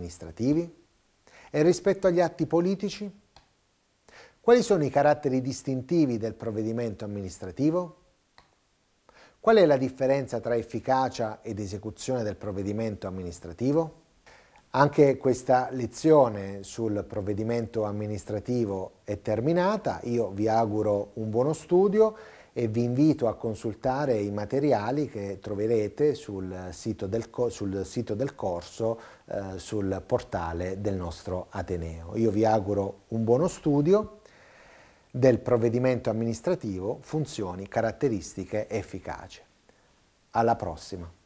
amministrativi? E rispetto agli atti politici? Quali sono i caratteri distintivi del provvedimento amministrativo? Qual è la differenza tra efficacia ed esecuzione del provvedimento amministrativo? Anche questa lezione sul provvedimento amministrativo è terminata. Io vi auguro un buono studio e vi invito a consultare i materiali che troverete sul sito del corso, sul portale del nostro Ateneo. Io vi auguro un buono studio del provvedimento amministrativo, funzioni, caratteristiche, efficacia. Alla prossima!